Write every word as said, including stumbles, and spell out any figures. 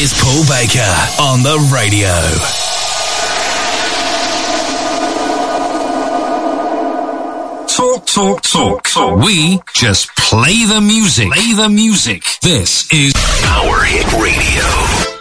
Here's Paul Baker on the radio. Talk, talk, talk, talk. We just play the music. Play the music. This is Power Hit Radio.